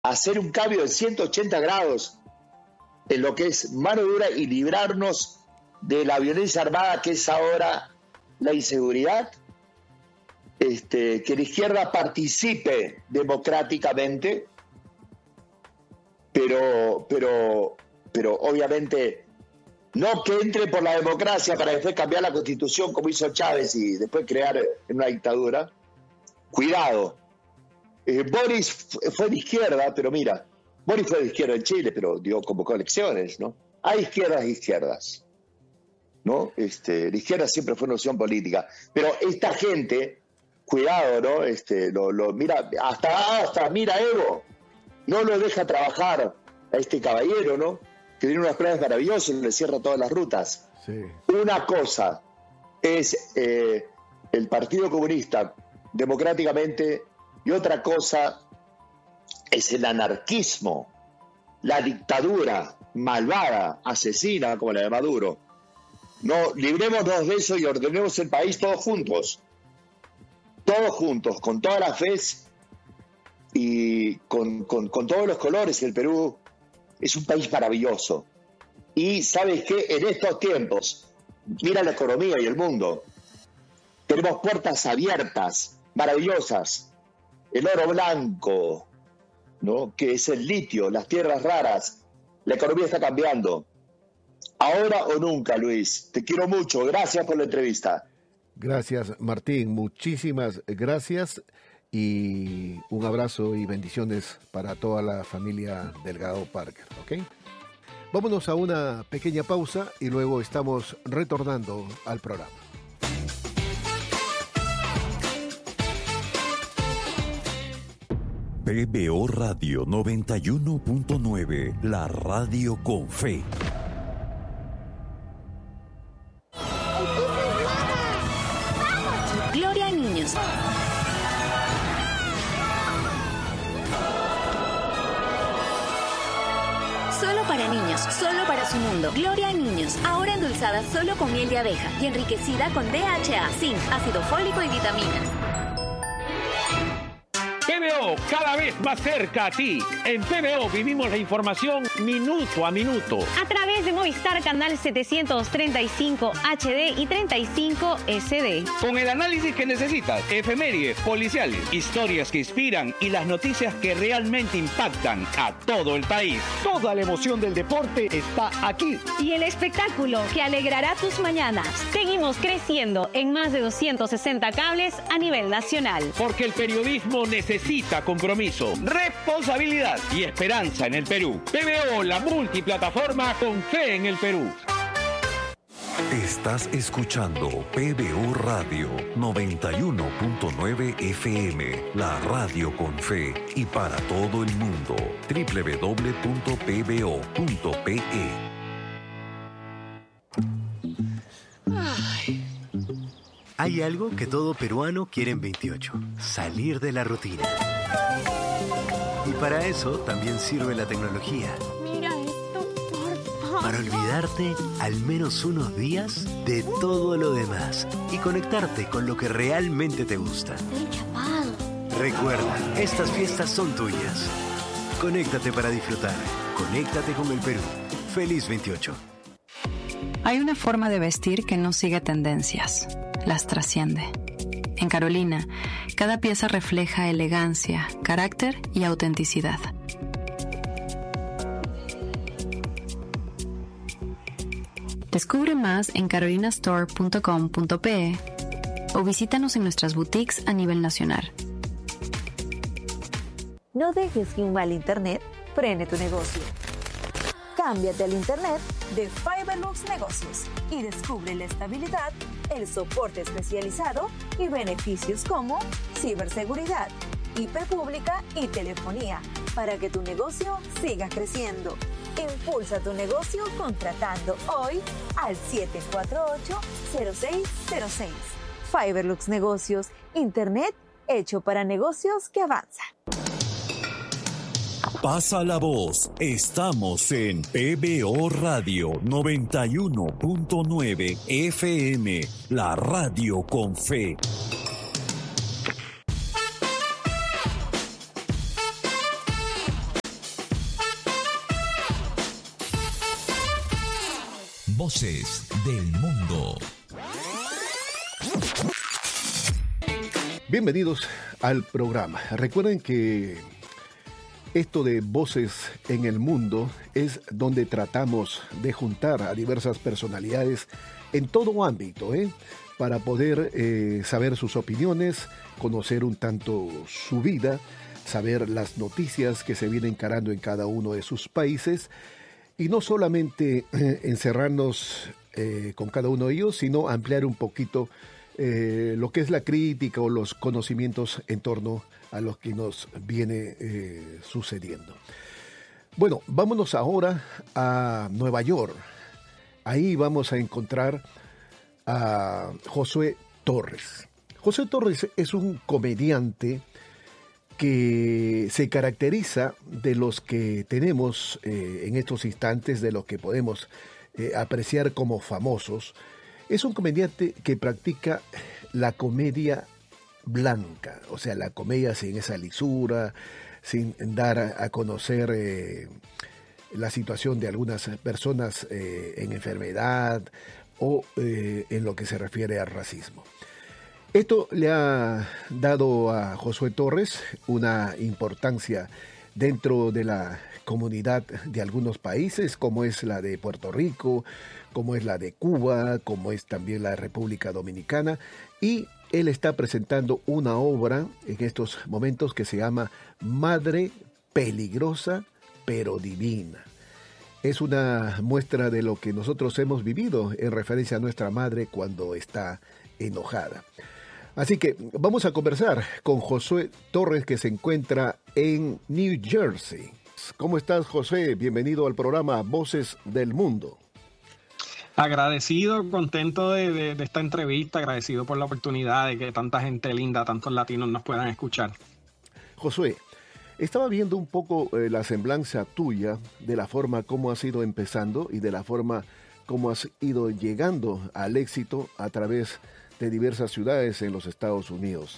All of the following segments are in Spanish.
hacer un cambio de 180 grados en lo que es mano dura y librarnos de la violencia armada que es ahora la inseguridad, que la izquierda participe democráticamente, pero obviamente no que entre por la democracia para después cambiar la Constitución como hizo Chávez y después crear una dictadura. Cuidado. Boris fue de izquierda, pero mira, Boris fue de izquierda en Chile, pero convocó elecciones, ¿no? Hay izquierdas e izquierdas, ¿no? La izquierda siempre fue una opción política, pero esta gente, cuidado, ¿no? Mira, hasta mira Evo, no lo deja trabajar a este caballero, ¿no? Que tiene unos planes maravillosos y le cierra todas las rutas. Sí. Una cosa es el Partido Comunista democráticamente y otra cosa es el anarquismo, la dictadura malvada, asesina como la de Maduro. No, librémonos de eso y ordenemos el país todos juntos, con toda la fe y con todos los colores. El Perú es un país maravilloso. Y ¿sabes qué? En estos tiempos, mira la economía y el mundo. Tenemos puertas abiertas, maravillosas. El oro blanco, ¿no? Que es el litio, las tierras raras. La economía está cambiando. Ahora o nunca, Luis. Te quiero mucho. Gracias por la entrevista. Gracias, Martín. Muchísimas gracias. Y un abrazo y bendiciones para toda la familia Delgado Parker, ¿ok? Vámonos a una pequeña pausa y luego estamos retornando al programa. PBO Radio 91.9, la radio con fe. Gloria a niños. Solo para niños, solo para su mundo. Gloria a niños, ahora endulzada solo con miel de abeja y enriquecida con DHA, zinc, ácido fólico y vitaminas. PBO, cada vez más cerca a ti. En PBO vivimos la información minuto a minuto. A través de Movistar Canal 735 HD y 35 SD. Con el análisis que necesitas, efemérides, policiales, historias que inspiran y las noticias que realmente impactan a todo el país. Toda la emoción del deporte está aquí. Y el espectáculo que alegrará tus mañanas. Seguimos creciendo en más de 260 cables a nivel nacional. Porque el periodismo necesita compromiso, responsabilidad y esperanza en el Perú. PBO, la multiplataforma con fe en el Perú. Estás escuchando PBO Radio 91.9 FM, la radio con fe y para todo el mundo. www.pbo.pe. Hay algo que todo peruano quiere en 28, salir de la rutina. Y para eso también sirve la tecnología. Mira esto, por favor. Para olvidarte al menos unos días de todo lo demás y conectarte con lo que realmente te gusta. Estoy chapado. Recuerda, estas fiestas son tuyas. Conéctate para disfrutar. Conéctate con el Perú. Feliz 28. Hay una forma de vestir que no sigue tendencias. Las trasciende. En Carolina, cada pieza refleja elegancia, carácter y autenticidad. Descubre más en carolinastore.com.pe o visítanos en nuestras boutiques a nivel nacional. No dejes que un mal internet frene tu negocio. Cámbiate al internet de Fiberlux Negocios y descubre la estabilidad, el soporte especializado y beneficios como ciberseguridad, IP pública y telefonía para que tu negocio siga creciendo. Impulsa tu negocio contratando hoy al 748-0606. Fiberlux Negocios, internet hecho para negocios que avanzan. Pasa la voz, estamos en PBO Radio 91.9 FM, la radio con fe. Voces del mundo. Bienvenidos al programa. Recuerden que esto de Voces en el Mundo es donde tratamos de juntar a diversas personalidades en todo ámbito, para poder saber sus opiniones, conocer un tanto su vida, saber las noticias que se vienen encarando en cada uno de sus países y no solamente encerrarnos con cada uno de ellos, sino ampliar un poquito lo que es la crítica o los conocimientos en torno a lo que nos viene sucediendo. Bueno, vámonos ahora a Nueva York. Ahí vamos a encontrar a Josué Torres. Josué Torres es un comediante que se caracteriza de los que tenemos en estos instantes, de los que podemos apreciar como famosos. Es un comediante que practica la comedia blanca, o sea, la comedia sin esa lisura, sin dar a conocer la situación de algunas personas en enfermedad o en lo que se refiere al racismo. Esto le ha dado a Josué Torres una importancia dentro de la comunidad de algunos países, como es la de Puerto Rico, como es la de Cuba, como es también la República Dominicana, y él está presentando una obra en estos momentos que se llama Madre Peligrosa pero Divina. Es una muestra de lo que nosotros hemos vivido en referencia a nuestra madre cuando está enojada. Así que vamos a conversar con Josué Torres, que se encuentra en New Jersey. ¿Cómo estás, José? Bienvenido al programa Voces del Mundo. Agradecido, contento de esta entrevista, agradecido por la oportunidad de que tanta gente linda, tantos latinos nos puedan escuchar. Josué, estaba viendo un poco la semblanza tuya de la forma como has ido empezando y de la forma como has ido llegando al éxito a través de diversas ciudades en los Estados Unidos.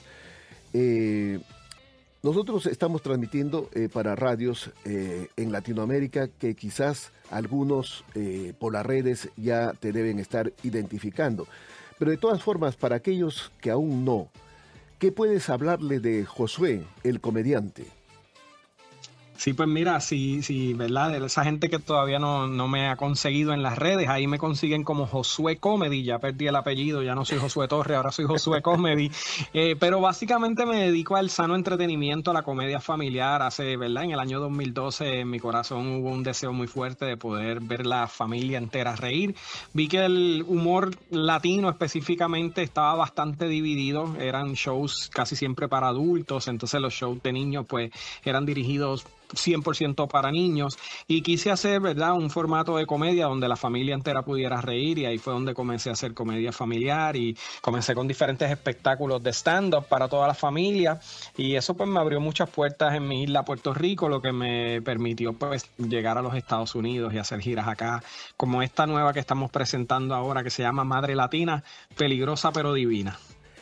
Nosotros estamos transmitiendo para radios en Latinoamérica que quizás algunos por las redes ya te deben estar identificando. Pero de todas formas, para aquellos que aún no, ¿qué puedes hablarle de Josué, el comediante? Sí, pues mira, sí, ¿verdad? De esa gente que todavía no me ha conseguido en las redes, ahí me consiguen como Josué Comedy, ya perdí el apellido, ya no soy Josué Torres, ahora soy Josué Comedy, pero básicamente me dedico al sano entretenimiento, a la comedia familiar. ¿Verdad? En el año 2012 en mi corazón hubo un deseo muy fuerte de poder ver la familia entera reír. Vi que el humor latino específicamente estaba bastante dividido, eran shows casi siempre para adultos, entonces los shows de niños pues eran dirigidos 100% para niños, y quise hacer, ¿verdad?, un formato de comedia donde la familia entera pudiera reír, y ahí fue donde comencé a hacer comedia familiar y comencé con diferentes espectáculos de stand-up para toda la familia, y eso pues me abrió muchas puertas en mi isla Puerto Rico, lo que me permitió pues llegar a los Estados Unidos y hacer giras acá, como esta nueva que estamos presentando ahora que se llama Madre Latina, Peligrosa pero Divina.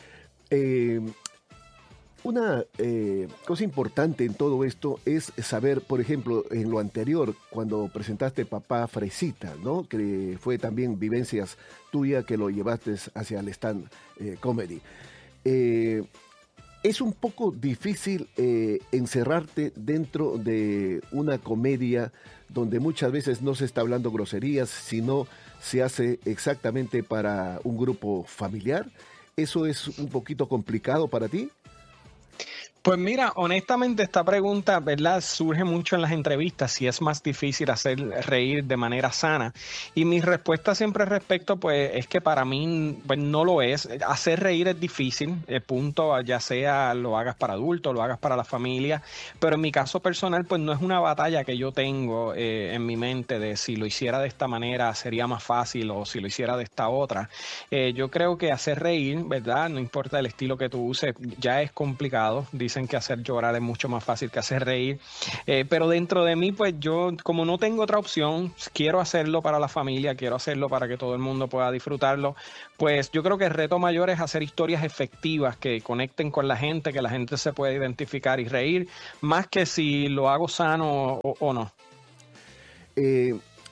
Una cosa importante en todo esto es saber, por ejemplo, en lo anterior, cuando presentaste Papá Fresita, ¿no? Que fue también vivencias tuyas que lo llevaste hacia el stand comedy. Es un poco difícil encerrarte dentro de una comedia donde muchas veces no se está hablando groserías, sino se hace exactamente para un grupo familiar. ¿Eso es un poquito complicado para ti? Pues mira, honestamente esta pregunta, ¿verdad?, surge mucho en las entrevistas, si es más difícil hacer reír de manera sana. Y mi respuesta siempre respecto, pues, es que para mí pues, no lo es. Hacer reír es difícil, punto, ya sea lo hagas para adultos, lo hagas para la familia. Pero en mi caso personal, pues no es una batalla que yo tengo en mi mente de si lo hiciera de esta manera sería más fácil o si lo hiciera de esta otra. Yo creo que hacer reír, ¿verdad?, no importa el estilo que tú uses, ya es complicado. Dicen que hacer llorar es mucho más fácil que hacer reír, pero dentro de mí pues yo como no tengo otra opción, quiero hacerlo para la familia, quiero hacerlo para que todo el mundo pueda disfrutarlo, pues yo creo que el reto mayor es hacer historias efectivas que conecten con la gente, que la gente se pueda identificar y reír, más que si lo hago sano o no.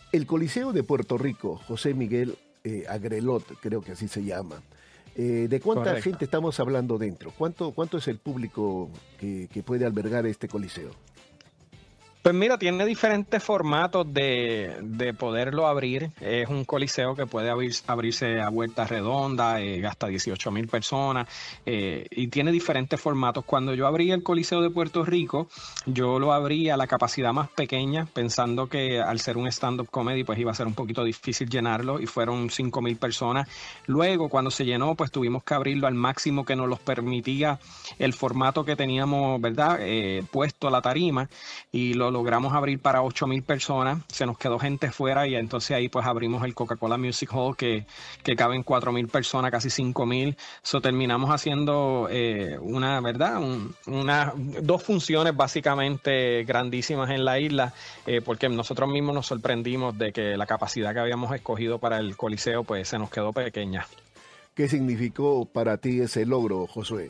El Coliseo de Puerto Rico, José Miguel Agrelot, creo que así se llama. ¿De cuánta Correcto. gente estamos hablando dentro? ¿Cuánto es el público que puede albergar este Coliseo? Pues mira, tiene diferentes formatos de poderlo abrir. Es un coliseo que puede abrirse a vuelta redonda, hasta 18,000 personas, y tiene diferentes formatos. Cuando yo abrí el Coliseo de Puerto Rico, yo lo abrí a la capacidad más pequeña, pensando que al ser un stand-up comedy, pues iba a ser un poquito difícil llenarlo, y fueron 5,000 personas. Luego, cuando se llenó, pues tuvimos que abrirlo al máximo que nos los permitía el formato que teníamos, ¿verdad? Puesto a la tarima, y lo logramos abrir para 8,000 personas. Se nos quedó gente fuera, y entonces ahí pues abrimos el Coca-Cola Music Hall que caben 4,000 personas, casi 5,000. Terminamos haciendo dos funciones básicamente grandísimas en la isla, porque nosotros mismos nos sorprendimos de que la capacidad que habíamos escogido para el Coliseo pues se nos quedó pequeña. ¿Qué significó para ti ese logro, Josué?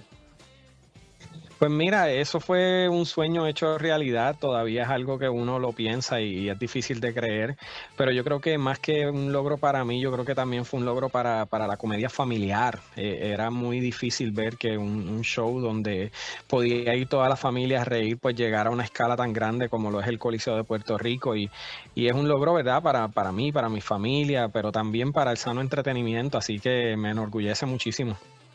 Pues mira, eso fue un sueño hecho realidad. Todavía es algo que uno lo piensa y es difícil de creer, pero yo creo que más que un logro para mí, yo creo que también fue un logro para la comedia familiar. Era muy difícil ver que un show donde podía ir toda la familia a reír, pues llegar a una escala tan grande como lo es el Coliseo de Puerto Rico, y es un logro, ¿verdad? Para mí, para mi familia, pero también para el sano entretenimiento, así que me enorgullece muchísimo.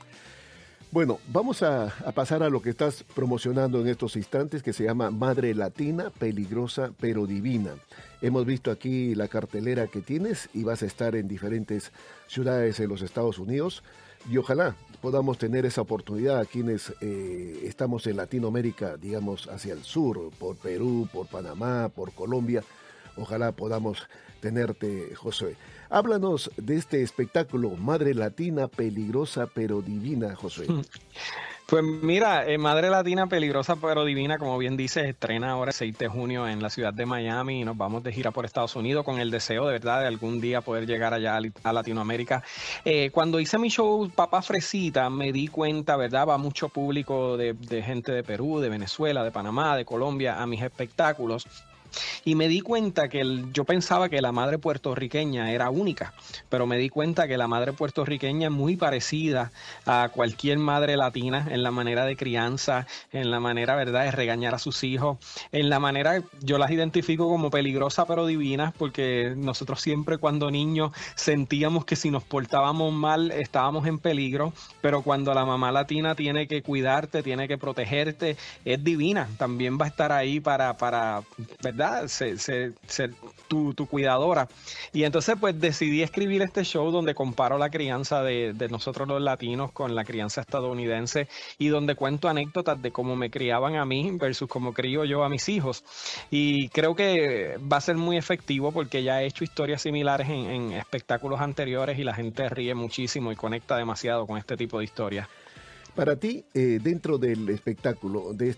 Bueno, vamos a pasar a lo que estás promocionando en estos instantes, que se llama Madre Latina, peligrosa pero divina. Hemos visto aquí la cartelera que tienes y vas a estar en diferentes ciudades en los Estados Unidos, y ojalá podamos tener esa oportunidad quienes estamos en Latinoamérica, digamos hacia el sur, por Perú, por Panamá, por Colombia. Ojalá podamos tenerte, Josué. Háblanos de este espectáculo, Madre Latina, peligrosa pero divina, Josué. Pues mira, Madre Latina, peligrosa pero divina, como bien dices, estrena ahora el 6 de junio en la ciudad de Miami, y nos vamos de gira por Estados Unidos con el deseo de verdad de algún día poder llegar allá a Latinoamérica. Cuando hice mi show Papá Fresita, me di cuenta, ¿verdad? Va mucho público de gente de Perú, de Venezuela, de Panamá, de Colombia a mis espectáculos. Y me di cuenta que yo pensaba que la madre puertorriqueña era única, pero me di cuenta que la madre puertorriqueña es muy parecida a cualquier madre latina en la manera de crianza, en la manera, ¿verdad?, de regañar a sus hijos, en la manera, yo las identifico como peligrosas pero divinas, porque nosotros siempre cuando niños sentíamos que si nos portábamos mal estábamos en peligro, pero cuando la mamá latina tiene que cuidarte, tiene que protegerte, es divina, también va a estar ahí para ¿verdad?, ser tu cuidadora. Y entonces pues decidí escribir este show donde comparo la crianza de nosotros los latinos con la crianza estadounidense, y donde cuento anécdotas de cómo me criaban a mí versus cómo crío yo a mis hijos. Y creo que va a ser muy efectivo porque ya he hecho historias similares en espectáculos anteriores, y la gente ríe muchísimo y conecta demasiado con este tipo de historias. Para ti, dentro del espectáculo de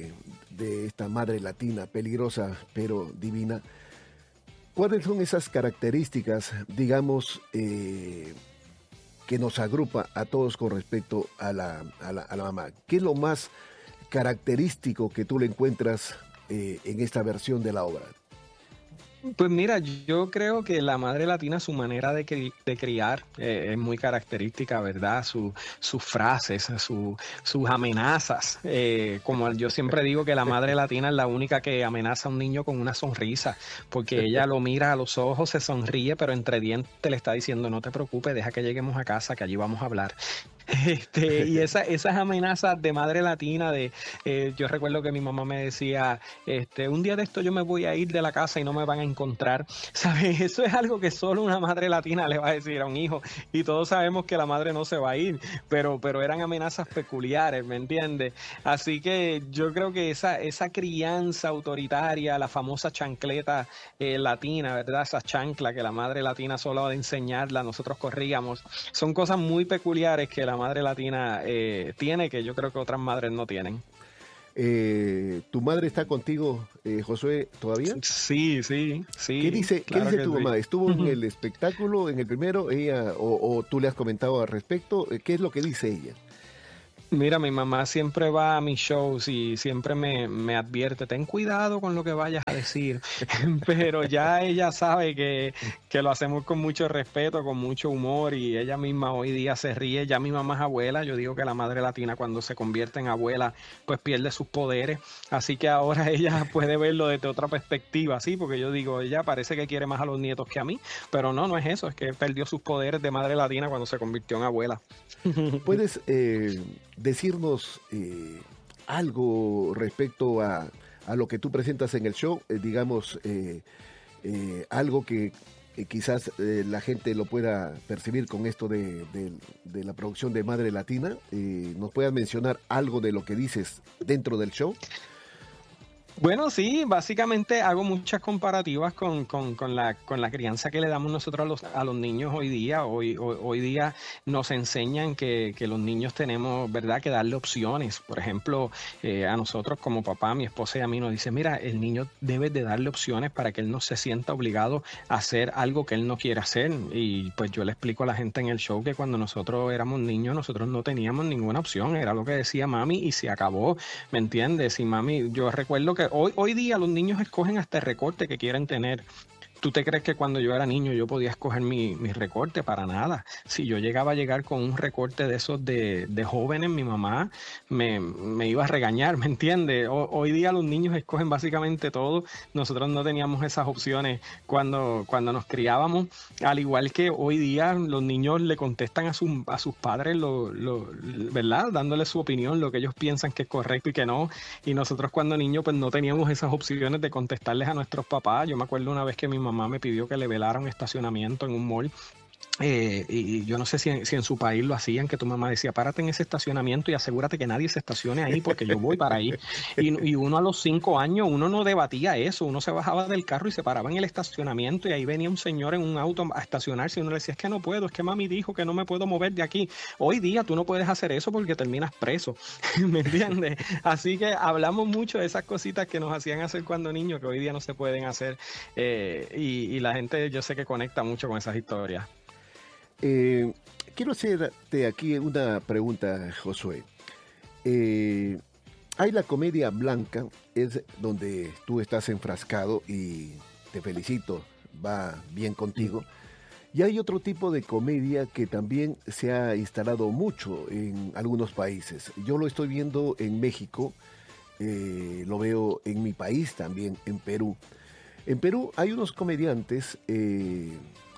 esta madre latina, peligrosa pero divina, ¿cuáles son esas características, digamos, que nos agrupa a todos con respecto a la mamá? ¿Qué es lo más característico que tú le encuentras en esta versión de la obra? Pues mira, yo creo que la madre latina, su manera de criar es muy característica, ¿verdad? Sus frases, sus amenazas. Como yo siempre digo que la madre latina es la única que amenaza a un niño con una sonrisa, porque ella lo mira a los ojos, se sonríe, pero entre dientes le está diciendo: no te preocupes, deja que lleguemos a casa, que allí vamos a hablar. Y esas amenazas de madre latina, yo recuerdo que mi mamá me decía, un día de esto yo me voy a ir de la casa y no me van a encontrar, ¿sabes? Eso es algo que solo una madre latina le va a decir a un hijo, y todos sabemos que la madre no se va a ir, pero eran amenazas peculiares, ¿me entiendes? Así que yo creo que esa crianza autoritaria, la famosa chancleta latina, ¿verdad? Esa chancla que la madre latina solo de enseñarla nosotros corríamos, son cosas muy peculiares que la madre latina tiene, que yo creo que otras madres no tienen. ¿Tu madre está contigo, Josué, todavía? Sí. ¿Qué dice tu mamá? ¿Estuvo en el espectáculo, en el primero, ella, o tú le has comentado al respecto? ¿Qué es lo que dice ella? Mira, mi mamá siempre va a mis shows y siempre me advierte, ten cuidado con lo que vayas a decir, pero ya ella sabe que lo hacemos con mucho respeto, con mucho humor, y ella misma hoy día se ríe. Ya mi mamá es abuela, yo digo que la madre latina cuando se convierte en abuela pues pierde sus poderes, así que ahora ella puede verlo desde otra perspectiva, ¿sí? Porque yo digo, ella parece que quiere más a los nietos que a mí, pero no es eso, es que perdió sus poderes de madre latina cuando se convirtió en abuela. ¿Puedes decirnos algo respecto a lo que tú presentas en el show? Digamos, algo que quizás la gente lo pueda percibir con esto de la producción de Madre Latina. ¿Nos puedas mencionar algo de lo que dices dentro del show? Bueno, sí, básicamente hago muchas comparativas con la crianza que le damos nosotros a los niños hoy día. Hoy día nos enseñan que los niños tenemos, ¿verdad?, que darle opciones. Por ejemplo, a nosotros como papá, mi esposa y a mí nos dice, mira, el niño debe de darle opciones para que él no se sienta obligado a hacer algo que él no quiere hacer. Y pues yo le explico a la gente en el show que cuando nosotros éramos niños, nosotros no teníamos ninguna opción. Era lo que decía mami y se acabó, ¿me entiendes? Y mami, yo recuerdo que hoy día los niños escogen hasta el recorte que quieren tener. ¿Tú te crees que cuando yo era niño yo podía escoger mi recorte? Para nada. Si yo llegaba a llegar con un recorte de esos de jóvenes, mi mamá me iba a regañar, ¿me entiendes? Hoy día los niños escogen básicamente todo. Nosotros no teníamos esas opciones cuando nos criábamos. Al igual que hoy día los niños le contestan a sus padres, ¿verdad? Dándole su opinión, lo que ellos piensan que es correcto y que no. Y nosotros cuando niños pues no teníamos esas opciones de contestarles a nuestros papás. Yo me acuerdo una vez que mi mamá me pidió que le velara un estacionamiento en un mall. Y yo no sé si en su país lo hacían, que tu mamá decía, párate en ese estacionamiento y asegúrate que nadie se estacione ahí porque yo voy para ahí. Y uno a los 5 años, uno no debatía eso, uno se bajaba del carro y se paraba en el estacionamiento y ahí venía un señor en un auto a estacionarse y uno le decía, es que no puedo, es que mami dijo que no me puedo mover de aquí. Hoy día tú no puedes hacer eso porque terminas preso, ¿me entiendes? Así que hablamos mucho de esas cositas que nos hacían hacer cuando niños que hoy día no se pueden hacer, y la gente yo sé que conecta mucho con esas historias. Quiero hacerte aquí una pregunta, Josué. Hay la comedia blanca, es donde tú estás enfrascado y te felicito, va bien contigo. Y hay otro tipo de comedia que también se ha instalado mucho en algunos países. Yo lo estoy viendo en México, lo veo en mi país también, en Perú. En Perú hay unos comediantes que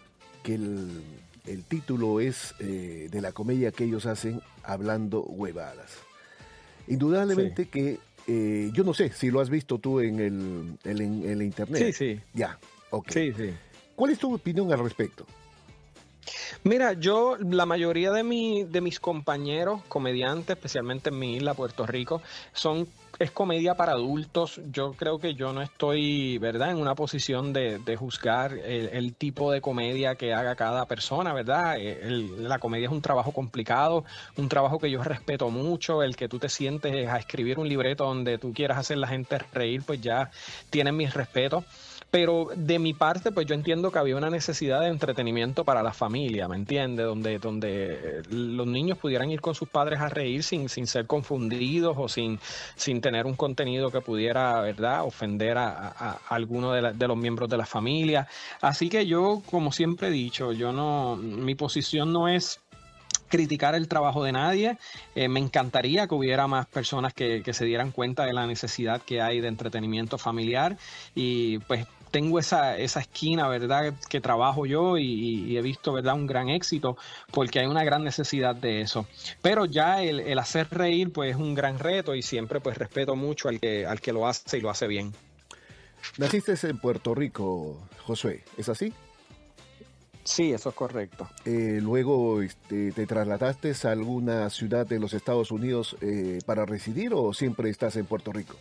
el título es de la comedia que ellos hacen, Hablando Huevadas. Indudablemente sí. Que yo no sé si lo has visto tú en el internet. Sí. Ya, ok. Sí. ¿Cuál es tu opinión al respecto? Mira, la mayoría de mis compañeros comediantes, especialmente en mi isla, Puerto Rico, es comedia para adultos. Yo creo que yo no estoy, ¿verdad?, en una posición de juzgar el tipo de comedia que haga cada persona, ¿verdad? La comedia es un trabajo complicado, un trabajo que yo respeto mucho. El que tú te sientes a escribir un libreto donde tú quieras hacer la gente reír, pues ya tienen mis respetos. Pero de mi parte, pues yo entiendo que había una necesidad de entretenimiento para la familia, ¿me entiendes? Donde los niños pudieran ir con sus padres a reír sin ser confundidos o sin tener un contenido que pudiera, ¿verdad?, ofender a alguno de los miembros de la familia. Así que yo, como siempre he dicho, mi posición no es criticar el trabajo de nadie. Me encantaría que hubiera más personas que se dieran cuenta de la necesidad que hay de entretenimiento familiar, y pues tengo esa esquina, ¿verdad?, que trabajo yo y he visto, ¿verdad?, un gran éxito porque hay una gran necesidad de eso. Pero ya el hacer reír pues es un gran reto y siempre pues respeto mucho al que lo hace y lo hace bien. Naciste en Puerto Rico, Josué, ¿es así? Sí, eso es correcto. Luego te trasladaste a alguna ciudad de los Estados Unidos para residir, ¿o siempre estás en Puerto Rico?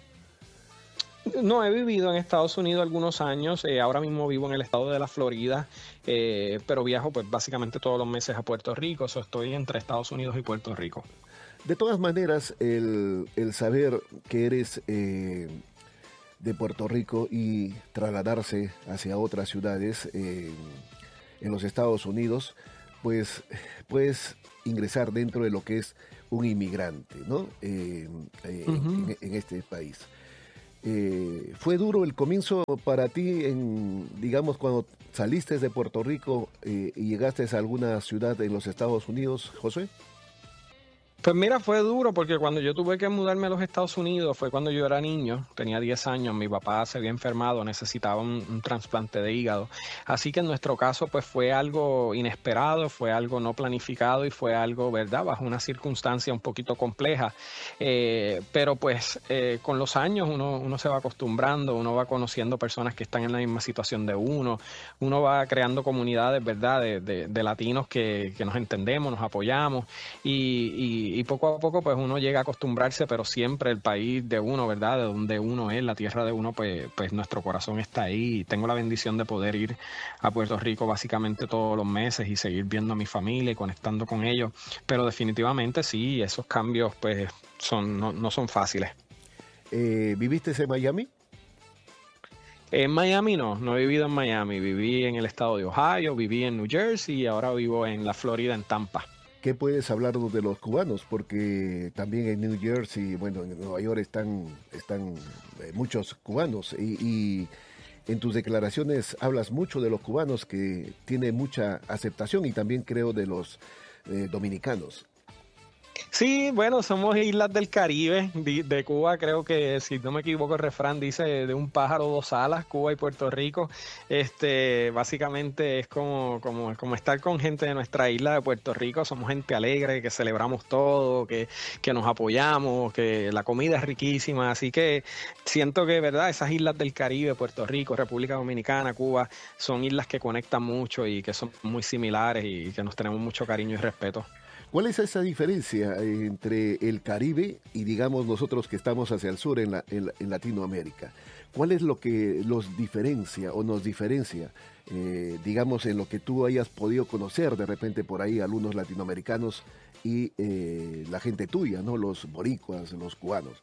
No, he vivido en Estados Unidos algunos años. Ahora mismo vivo en el estado de la Florida, pero viajo pues básicamente todos los meses a Puerto Rico. Estoy entre Estados Unidos y Puerto Rico. De todas maneras, el saber que eres de Puerto Rico y trasladarse hacia otras ciudades en los Estados Unidos, pues puedes ingresar dentro de lo que es un inmigrante, ¿no? En este país. ¿Fue duro el comienzo para ti, digamos, cuando saliste de Puerto Rico y llegaste a alguna ciudad en los Estados Unidos, José? Pues mira, fue duro porque cuando yo tuve que mudarme a los Estados Unidos fue cuando yo era niño, tenía 10 años, mi papá se había enfermado, necesitaba un trasplante de hígado. Así que en nuestro caso pues fue algo inesperado, fue algo no planificado y fue algo, ¿verdad?, bajo una circunstancia un poquito compleja. Pero pues con los años uno se va acostumbrando, uno va conociendo personas que están en la misma situación de uno va creando comunidades, ¿verdad?, de latinos que nos entendemos, nos apoyamos y poco a poco pues uno llega a acostumbrarse, pero siempre el país de uno, ¿verdad?, de donde uno es, la tierra de uno, pues nuestro corazón está ahí. Tengo la bendición de poder ir a Puerto Rico básicamente todos los meses y seguir viendo a mi familia y conectando con ellos, pero definitivamente sí, esos cambios pues no son fáciles. ¿Viviste en Miami? En Miami no he vivido en Miami, viví en el estado de Ohio, viví en New Jersey y ahora vivo en la Florida, en Tampa. ¿Qué puedes hablarnos de los cubanos? Porque también en New Jersey, bueno, en Nueva York están muchos cubanos y en tus declaraciones hablas mucho de los cubanos, que tiene mucha aceptación, y también creo de los dominicanos. Sí, bueno, somos islas del Caribe, de Cuba. Creo que, si no me equivoco, el refrán dice de un pájaro dos alas, Cuba y Puerto Rico. Básicamente es como estar con gente de nuestra isla de Puerto Rico. Somos gente alegre, que celebramos todo, que nos apoyamos, que la comida es riquísima. Así que siento que, verdad, esas islas del Caribe, Puerto Rico, República Dominicana, Cuba, son islas que conectan mucho y que son muy similares y que nos tenemos mucho cariño y respeto. ¿Cuál es esa diferencia entre el Caribe y, digamos, nosotros que estamos hacia el sur en Latinoamérica? ¿Cuál es lo que los diferencia o nos diferencia, digamos, en lo que tú hayas podido conocer de repente por ahí algunos latinoamericanos y la gente tuya, ¿no? Los boricuas, los cubanos.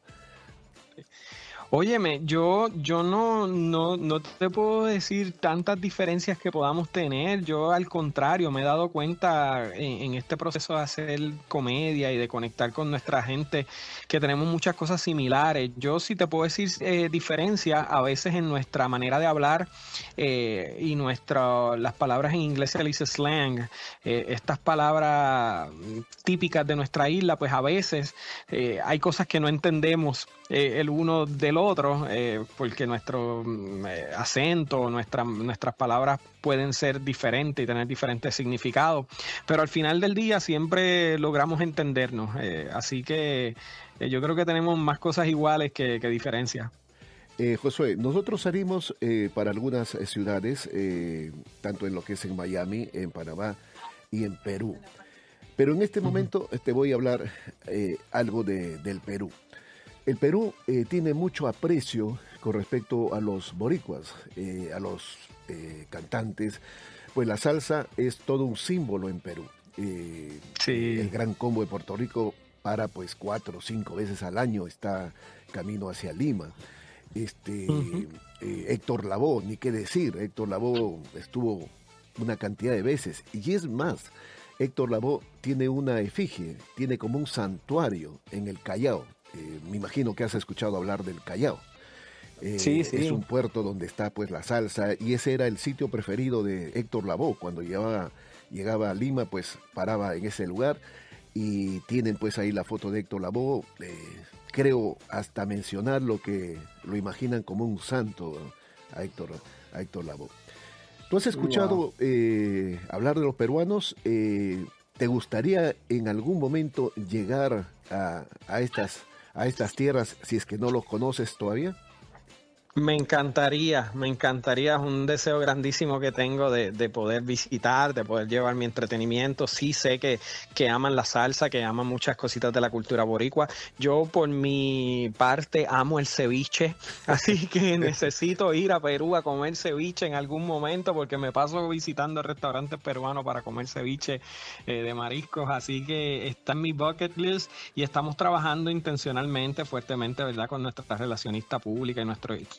Óyeme, yo no te puedo decir tantas diferencias que podamos tener. Yo, al contrario, me he dado cuenta en este proceso de hacer comedia y de conectar con nuestra gente que tenemos muchas cosas similares. Yo sí te puedo decir diferencia a veces en nuestra manera de hablar y las palabras en inglés se le dice slang. Estas palabras típicas de nuestra isla, pues a veces hay cosas que no entendemos el uno del otro, porque nuestro acento, nuestras palabras pueden ser diferentes y tener diferentes significados, pero al final del día siempre logramos entendernos, así que yo creo que tenemos más cosas iguales que diferencias. Josué, nosotros salimos para algunas ciudades, tanto en lo que es en Miami, en Panamá y en Perú, pero en este momento te voy a hablar algo del Perú. El Perú tiene mucho aprecio con respecto a los boricuas, a los cantantes, pues la salsa es todo un símbolo en Perú. Sí. El Gran Combo de Puerto Rico para pues 4 o 5 veces al año, está camino hacia Lima. Héctor Lavoe, ni qué decir, Héctor Lavoe estuvo una cantidad de veces, y es más, Héctor Lavoe tiene una efigie, tiene como un santuario en el Callao. Me imagino que has escuchado hablar del Callao. Sí. Es un puerto donde está pues la salsa, y ese era el sitio preferido de Héctor Lavoe. Cuando llegaba a Lima, pues paraba en ese lugar, y tienen pues ahí la foto de Héctor Lavoe. Creo hasta mencionar lo imaginan como un santo a Héctor Lavoe. ¿Tú has escuchado hablar de los peruanos? ¿Te gustaría en algún momento llegar a estas tierras, si es que no los conoces todavía? Me encantaría, es un deseo grandísimo que tengo de poder visitar, de poder llevar mi entretenimiento. Sí sé que aman la salsa, que aman muchas cositas de la cultura boricua. Yo, por mi parte, amo el ceviche, así que necesito ir a Perú a comer ceviche en algún momento, porque me paso visitando restaurantes peruanos para comer ceviche de mariscos, así que está en mi bucket list y estamos trabajando intencionalmente, fuertemente, ¿verdad?, con nuestra relacionista pública y nuestro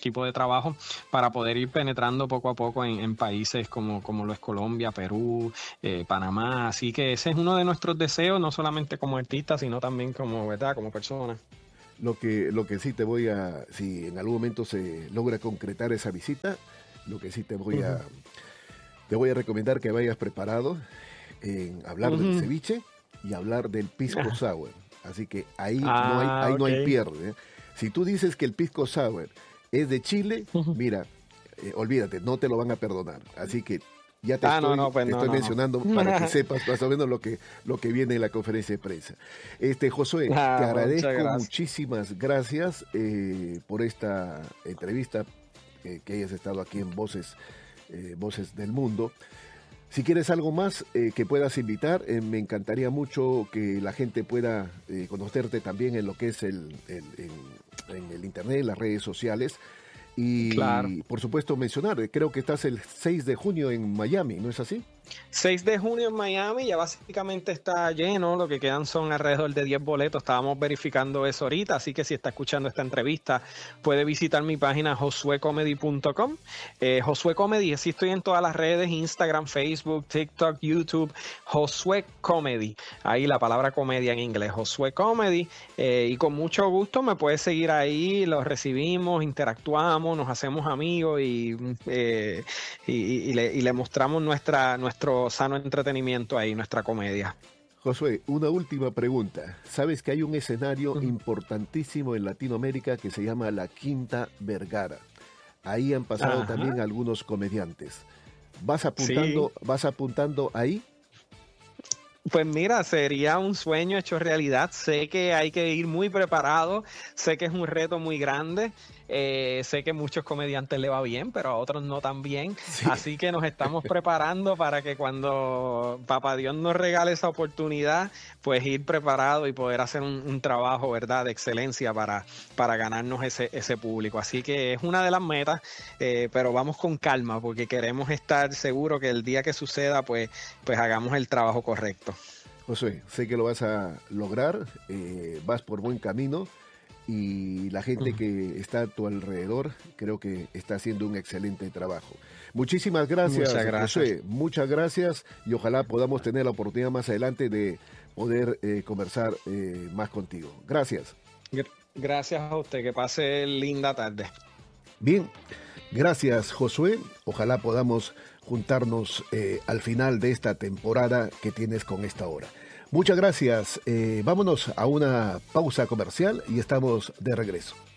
equipo de trabajo para poder ir penetrando poco a poco en países como lo es Colombia, Perú, Panamá. Así que ese es uno de nuestros deseos, no solamente como artista, sino también como, ¿verdad?, como persona. Lo que sí te voy a, si en algún momento se logra concretar esa visita, lo que sí te voy a recomendar que vayas preparado en hablar del ceviche y hablar del pisco sour. Así que ahí no hay pierde, ¿eh? Si tú dices que el pisco sour es de Chile, mira, olvídate, no te lo van a perdonar. Así que ya te estoy mencionando para que sepas más o menos lo que viene en la conferencia de prensa. Josué, te agradezco muchísimas gracias por esta entrevista, que hayas estado aquí en Voces del Mundo. Si quieres algo más que puedas invitar, me encantaría mucho que la gente pueda conocerte también en lo que es en el internet, las redes sociales. Y por supuesto mencionar, creo que estás el 6 de junio en Miami, ¿no es así? 6 de junio en Miami, ya básicamente está lleno, lo que quedan son alrededor de 10 boletos, estábamos verificando eso ahorita, así que si está escuchando esta entrevista puede visitar mi página josuecomedy.com. Josué Comedy, así estoy en todas las redes, Instagram, Facebook, TikTok, YouTube, Josué Comedy, ahí la palabra comedia en inglés, Josué Comedy, y con mucho gusto me puedes seguir ahí, los recibimos, interactuamos, nos hacemos amigos y le mostramos nuestro sano entretenimiento ahí, nuestra comedia. Josué, una última pregunta. Sabes que hay un escenario importantísimo en Latinoamérica que se llama La Quinta Vergara. Ahí han pasado también algunos comediantes. ¿Vas apuntando ahí? Pues mira, sería un sueño hecho realidad. Sé que hay que ir muy preparado, sé que es un reto muy grande, sé que a muchos comediantes le va bien, pero a otros no tan bien. Sí. Así que nos estamos preparando para que cuando Papá Dios nos regale esa oportunidad, pues ir preparado y poder hacer un trabajo, ¿verdad?, de excelencia para ganarnos ese público. Así que es una de las metas, pero vamos con calma porque queremos estar seguros que el día que suceda, pues hagamos el trabajo correcto. Josué, sé que lo vas a lograr, vas por buen camino y la gente que está a tu alrededor creo que está haciendo un excelente trabajo. Muchísimas gracias, Josué, muchas gracias y ojalá podamos tener la oportunidad más adelante de poder conversar más contigo. Gracias. Gracias a usted, que pase linda tarde. Bien, gracias, Josué, ojalá podamos juntarnos al final de esta temporada que tienes con Esta Hora. Muchas gracias. Vámonos a una pausa comercial y estamos de regreso.